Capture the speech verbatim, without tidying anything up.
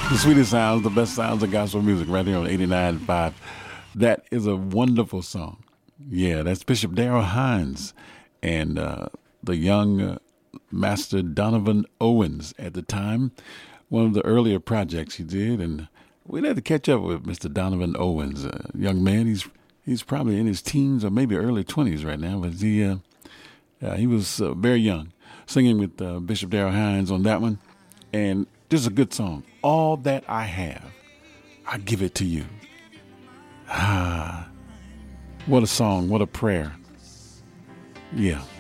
The sweetest sounds, the best sounds of gospel music right here on eighty-nine point five. That is a wonderful song. Yeah, that's Bishop Darrell Hines and uh, the young uh, Master Donovan Owens at the time. One of the earlier projects he did, and we'd have to catch up with Mister Donovan Owens. A young man, he's he's probably in his teens or maybe early twenties right now, but he, uh, uh, he was uh, very young, singing with uh, Bishop Darrell Hines on that one. And this is a good song. All that I have, I give it to you. Ah, what a song, what a prayer. Yeah.